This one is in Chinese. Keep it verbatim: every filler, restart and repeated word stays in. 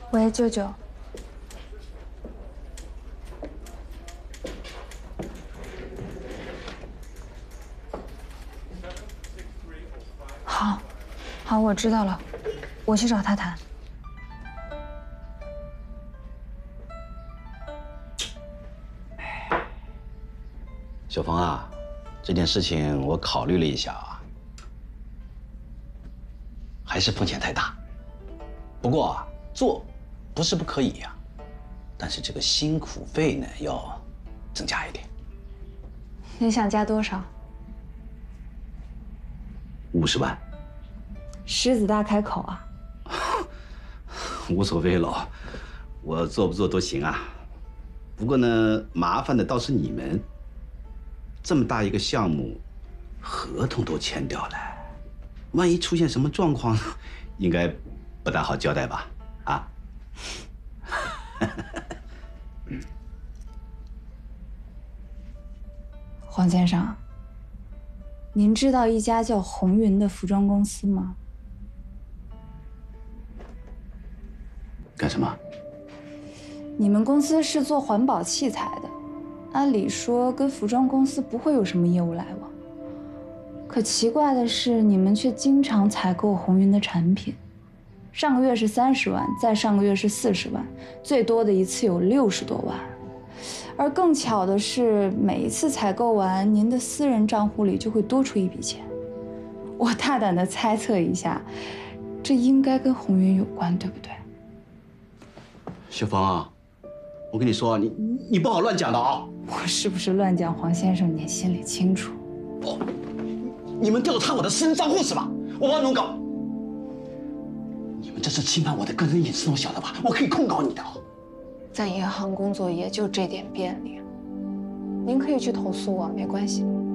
喂，舅舅。好，好，我知道了，我去找他谈。 小峰啊，这件事情我考虑了一下啊，还是风险太大。不过啊，做不是不可以呀，但是这个辛苦费呢要增加一点。 你想加多少？ 五十万。 狮子大开口啊！ 无所谓了，我做不做都行啊。不过呢，麻烦的倒是你们。这么大一个项目，合同都签掉了，万一出现什么状况，应该不大好交代吧？啊？ 黄先生，您知道一家叫红云的服装公司吗？ 干什么？ 你们公司是做环保器材的，按理说跟服装公司不会有什么业务来往。可奇怪的是，你们却经常采购红云的产品。上个月是三十万，再上个月是四十万，最多的一次有六十多万。而更巧的是，每一次采购完，您的私人账户里就会多出一笔钱。我大胆的猜测一下，这应该跟红云有关，对不对？ 小芳啊，我跟你说，你你不好乱讲的啊！ 我是不是乱讲，黄先生您心里清楚。 哦，你们调查我的私人账户是吧？我帮你们搞。你们这是侵犯我的个人隐私，我晓得吧？我可以控告你的。 在银行工作也就这点便利，您可以去投诉我，没关系。